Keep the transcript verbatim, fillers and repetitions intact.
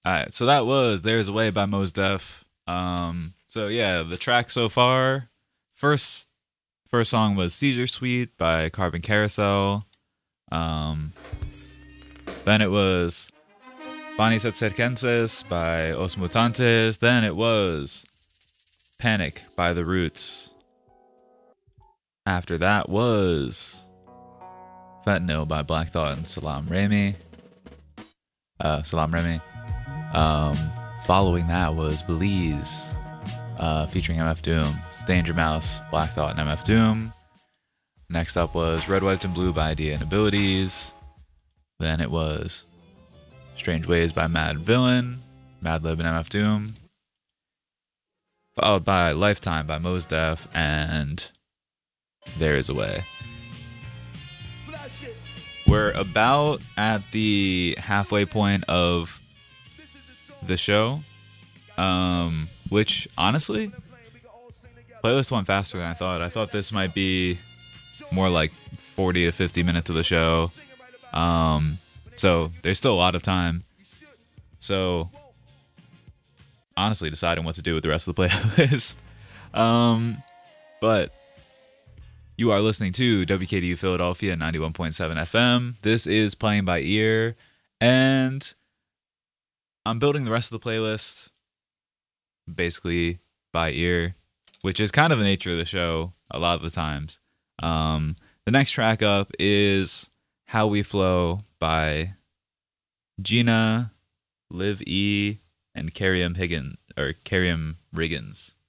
All right, so that was "There's a Way" by Mos Def. Um, so yeah, the track so far, first first song was "Seizure Suite" by Carbon Carousel. Um, then it was "Banis et Circenses" by Os Mutantes. Then it was "Panic" by The Roots. After that was "Fentanyl" by Black Thought and Salam Remy. Uh, Salam Remy. Um, following that was "Belize" uh, featuring M F Doom. It's Danger Mouse, Black Thought, and M F Doom. Next up was "Red, White, and Blue" by Idea and Abilities. Then it was "Strange Ways" by Mad Villain, Madlib, and M F Doom. Followed by "Lifetime" by Mos Def and "There Is a Way." We're about at the halfway point of the show, um, which honestly, playlist went faster than I thought. I thought this might be more like forty to fifty minutes of the show. Um, so there's still a lot of time. So honestly, deciding what to do with the rest of the playlist. um, but you are listening to W K D U Philadelphia ninety-one point seven F M. This is Playing by Ear, and I'm building the rest of the playlist basically by ear, which is kind of the nature of the show a lot of the times. Um, the next track up is "How We Flow" by Gina, Liv E, and Carium Higgins or Carium Riggins.